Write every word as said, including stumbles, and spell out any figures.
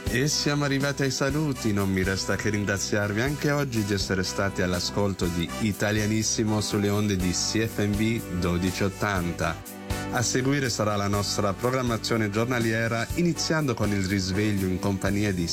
E siamo arrivati ai saluti, non mi resta che ringraziarvi anche oggi di essere stati all'ascolto di Italianissimo sulle onde di C F M B dodici ottanta. A seguire sarà la nostra programmazione giornaliera, iniziando con il risveglio in compagnia di